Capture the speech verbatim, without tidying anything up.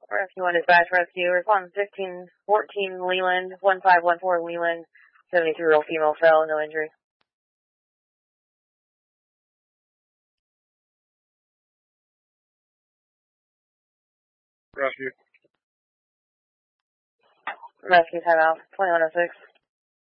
Rescue one dispatch, rescue. Response fifteen fourteen Leland, one five one four Leland, seventy-three-year-old female fell, no injury. Rescue. Rescue timeout, twenty-one oh six.